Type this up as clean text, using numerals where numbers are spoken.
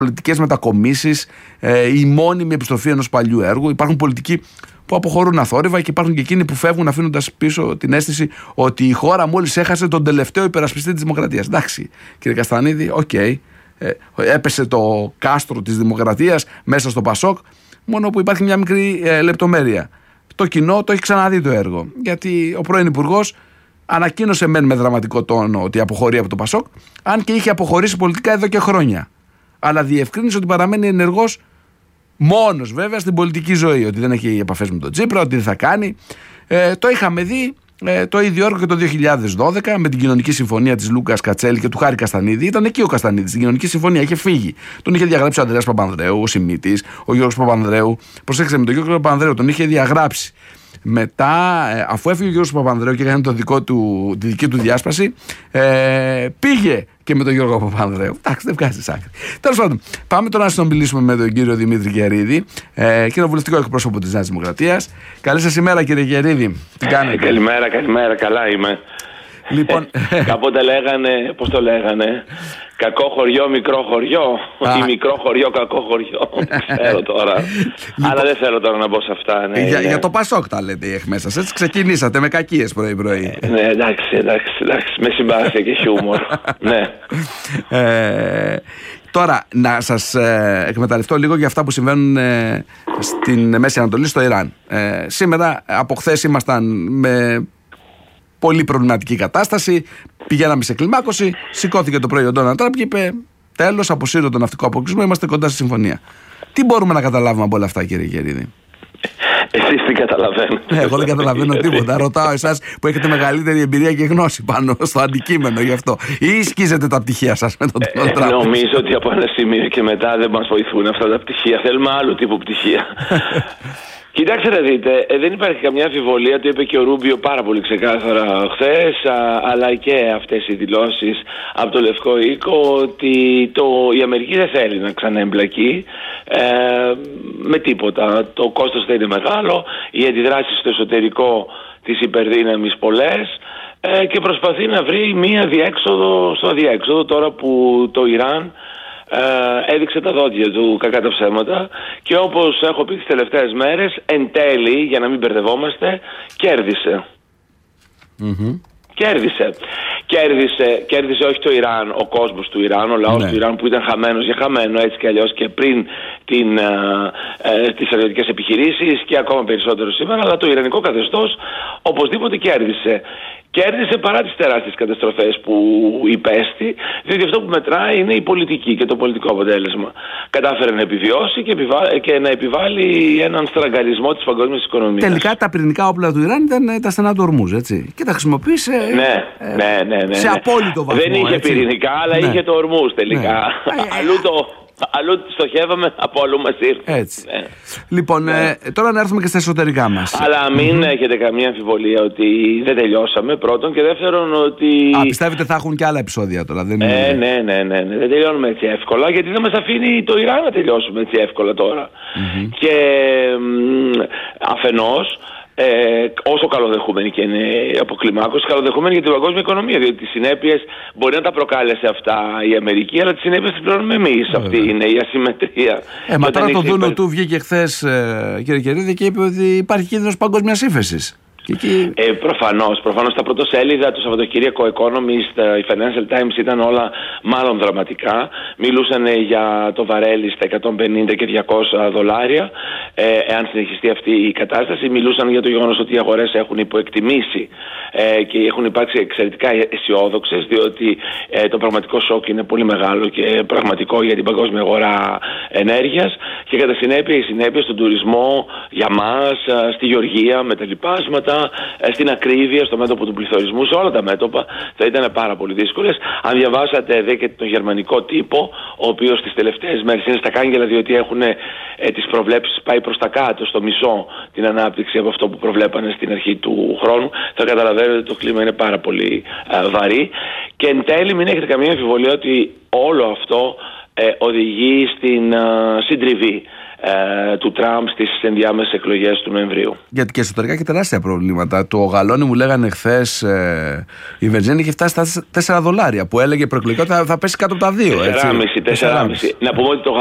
πολιτικές μετακομίσεις, η μόνιμη επιστροφή ενός παλιού έργου. Υπάρχουν πολιτικοί που αποχωρούν αθόρυβα και υπάρχουν και εκείνοι που φεύγουν αφήνοντας πίσω την αίσθηση ότι η χώρα μόλις έχασε τον τελευταίο υπερασπιστή της δημοκρατίας. Εντάξει, κύριε Καστανίδη, οκ. Έπεσε το κάστρο της δημοκρατίας μέσα στο Πασόκ, μόνο που υπάρχει μια μικρή λεπτομέρεια. Το κοινό το έχει ξαναδεί το έργο. Γιατί ο πρώην Υπουργός ανακοίνωσε μεν με δραματικό τόνο ότι αποχωρεί από το Πασόκ, αν και είχε αποχωρήσει πολιτικά εδώ και χρόνια. Αλλά διευκρίνησε ότι παραμένει ενεργός μόνος βέβαια στην πολιτική ζωή. Ότι δεν έχει επαφές με τον Τσίπρα, ότι δεν θα κάνει. Το είχαμε δει το ίδιο έργο και το 2012 με την κοινωνική συμφωνία της Λούκας Κατσέλη και του Χάρη Καστανίδη. Ήταν εκεί ο Καστανίδης. Στην κοινωνική συμφωνία είχε φύγει. Τον είχε διαγράψει ο Ανδρέας Παπανδρέου, ο Σιμίτης, ο Γιώργος Παπανδρέου. Προσέξτε, με τον Γιώργο Παπανδρέου τον είχε διαγράψει. Μετά, αφού έφυγε ο Γιώργος Παπανδρέου και έκανε τη δική του διάσπαση, πήγε και με τον Γιώργο Παπανδρέου. Εντάξει, δεν βγάζει άκρη. Τέλος πάντων, πάμε τώρα να συνομιλήσουμε με τον κύριο Δημήτρη Γερίδη, κοινοβουλευτικό εκπρόσωπο της Νέας Δημοκρατίας. Καλή σας ημέρα, κύριε Γερίδη. Τι κάνετε? Καλημέρα, καλά είμαι. Λοιπόν, κάποτε λέγανε, πώς το λέγανε, κακό χωριό, μικρό χωριό, ή μικρό χωριό, κακό χωριό. Δεν ξέρω τώρα. Λοιπόν, αλλά δεν θέλω τώρα να μπω σε αυτά. Ναι, για το Πασόκ τα λέτε οι εχμές σας. Έτσι ξεκινήσατε με κακίες πρωί-πρωί. Ναι, εντάξει, με συμπάθεια και χιούμορ. Ναι. Τώρα, να σας εκμεταλλευτώ λίγο για αυτά που συμβαίνουν στην Μέση Ανατολή, στο Ιράν. Σήμερα, από χθες ήμασταν με πολύ προβληματική κατάσταση. Πηγαίναμε σε κλιμάκωση. Σηκώθηκε το πρωί ο Ντόναλντ Τραμπ και είπε: τέλος, αποσύρω τον ναυτικό αποκλεισμό. Είμαστε κοντά στη συμφωνία. Τι μπορούμε να καταλάβουμε από όλα αυτά, κύριε Γερίδη? Εσείς τι καταλαβαίνετε? Εγώ δεν καταλαβαίνω τίποτα. Ρωτάω εσάς που έχετε μεγαλύτερη εμπειρία και γνώση πάνω στο αντικείμενο γι' αυτό. Ή σκίζετε τα πτυχία σας με τον Ντόναλντ Τραμπ? Νομίζω ότι από ένα σημείο και μετά δεν μας βοηθούν αυτά τα πτυχία. Θέλουμε άλλου τύπου πτυχία. Κοιτάξτε να δείτε, δεν υπάρχει καμιά αμφιβολία, το είπε και ο Ρούμπιο πάρα πολύ ξεκάθαρα χθες, αλλά και αυτές οι δηλώσεις από το Λευκό Οίκο, ότι η Αμερική δεν θέλει να ξαναεμπλακεί με τίποτα. Το κόστος θα είναι μεγάλο, οι αντιδράσεις στο εσωτερικό της υπερδύναμης πολλές, και προσπαθεί να βρει μία διέξοδο στο αδιέξοδο τώρα που το Ιράν έδειξε τα δόντια του, κακά τα ψέματα, και όπως έχω πει τις τελευταίες μέρες, εν τέλει, για να μην μπερδευόμαστε, κέρδισε. Κέρδισε όχι το Ιράν, ο κόσμος του Ιράν, ο λαός του Ιράν που ήταν χαμένος για χαμένο έτσι και αλλιώς και πριν τις στρατιωτικές επιχειρήσεις και ακόμα περισσότερο σήμερα, αλλά το ιρανικό καθεστώς οπωσδήποτε κέρδισε. Κέρδισε παρά τις τεράστιες καταστροφές που υπέστη, διότι αυτό που μετράει είναι η πολιτική και το πολιτικό αποτέλεσμα. Κατάφερε να επιβιώσει και να επιβάλλει έναν στραγγαλισμό της παγκόσμιας οικονομίας. Τελικά τα πυρηνικά όπλα του Ιράν ήταν τα στενά του Ορμούζ, έτσι. Και τα χρησιμοποίησε σε απόλυτο βαθμό. Δεν είχε πυρηνικά, αλλά είχε το Ορμούζ τελικά. Αλλού στοχεύαμε, από αλλού μας ήρθε. Έτσι. Λοιπόν, τώρα να έρθουμε και στα εσωτερικά μας. Αλλά μην έχετε καμία αμφιβολία ότι δεν τελειώσαμε, πρώτον, και δεύτερον ότι... πιστεύετε θα έχουν και άλλα επεισόδια τώρα? Ναι. Δεν τελειώνουμε έτσι εύκολα, γιατί δεν μας αφήνει το Ιράν να τελειώσουμε έτσι εύκολα τώρα. Και αφενός, όσο καλοδεχούμενη και είναι αποκλιμάκωση, καλοδεχούμενη για την παγκόσμια οικονομία, διότι τις συνέπειες μπορεί να τα προκάλεσε αυτά η Αμερική, αλλά τις συνέπειες τις πληρώνουμε εμείς. Αυτή είναι η ασυμμετρία. Μα τώρα το Δούνο του βγήκε χθες, κύριε Γερίδη, και είπε ότι υπάρχει κίνδυνος παγκόσμιας ύφεσης. Προφανώς τα πρωτοσέλιδα το Σαββατοκύριακο Economist, η Financial Times ήταν όλα μάλλον δραματικά. Μιλούσαν για το βαρέλι στα $150 και $200 εάν συνεχιστεί αυτή η κατάσταση. Μιλούσαν για το γεγονός ότι οι αγορές έχουν υποεκτιμήσει και έχουν υπάρξει εξαιρετικά αισιόδοξες, διότι το πραγματικό σοκ είναι πολύ μεγάλο και πραγματικό για την παγκόσμια αγορά ενέργειας, και κατά συνέπεια οι συνέπειες στον τουρισμό για μας, στη γεωργία, με τα λοιπάσματα, στην ακρίβεια, στο μέτωπο του πληθωρισμού, σε όλα τα μέτωπα θα ήταν πάρα πολύ δύσκολες. Αν διαβάσατε και τον γερμανικό τύπο, ο οποίος τις τελευταίες μέρες είναι στα κάγκελα, διότι έχουν τις προβλέψεις πάει προς τα κάτω, στο μισό την ανάπτυξη από αυτό που προβλέπανε στην αρχή του χρόνου, θα καταλαβαίνετε ότι το κλίμα είναι πάρα πολύ βαρύ. Και εν τέλει μην έχετε καμία αμφιβολία ότι όλο αυτό οδηγεί στην συντριβή του Τραμπ στις ενδιάμεσες εκλογές του Νοεμβρίου. Γιατί και εσωτερικά και τεράστια προβλήματα. Το Γαλόνι μου λέγανε χθες η βενζίνη είχε φτάσει στα $4 που έλεγε προεκλογικά ότι θα πέσει κάτω από τα 2. 4,5. Να πούμε ότι το